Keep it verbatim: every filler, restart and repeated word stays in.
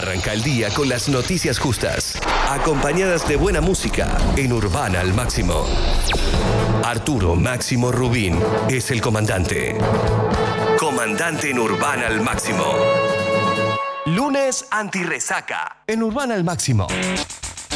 Arranca el día con las noticias justas, acompañadas de buena música en Urbana al Máximo. Arturo Máximo Rubín es el comandante. Comandante en Urbana al Máximo. Lunes anti-resaca en Urbana al Máximo.